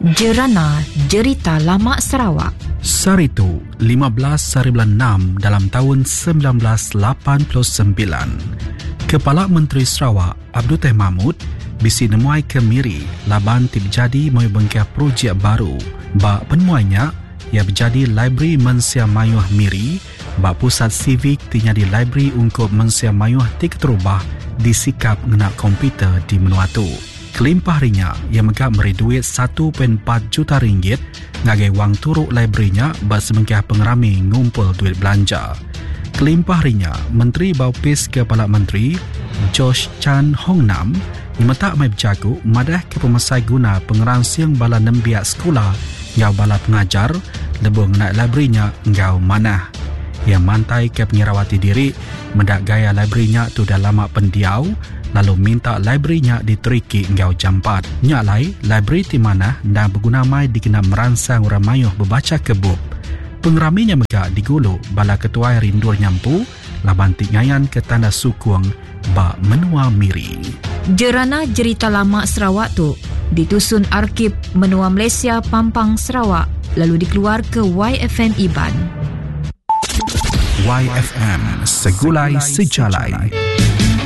Jerana Jerita Lama Sarawak. Saritu 15/6 dalam tahun 1989. Kepala Menteri Sarawak Abdul Teh Mahmud bisi nemuai ke Miri laban tib jadi moi bengkah projek baru. Ba penemuainya ia berjadi Library Mensia Mayuh Miri, ba pusat sivik tinya di library untuk Mensia Mayuh tik terubah disikap ngena komputer di Menuatu. Kelimpah harinya ia megak beri duit 1.4 juta ringgit ngagai wang turuk library-nya ba semengkah pengerami ngumpul duit belanja. Kelimpah harinya Menteri Baupis Kepala Menteri Josh Chan Hong Nam nyemetak mai berjagu madah ke pemasai guna pengeransiang bala nembiak sekolah ngau bala pengajar lebih nak library-nya ngau manah. Ia mantai ke penyerawati diri mendak gaya library-nya tu dah lama pendiau lalu minta library-nya diteriki ngau jampat. Nyalai library di mana dan berguna mai dikena meransang orang mayuh berbaca kebub. Pengeraminya megak digulu bala ketua rindur nyampu laban tingayan ke tanda sukung ba Menua Miri. Jerana Jerita Lama Sarawak tu ditusun Arkib Menua Malaysia Pampang Sarawak lalu dikeluar ke YFM Iban. YFM Segulai Sejalai.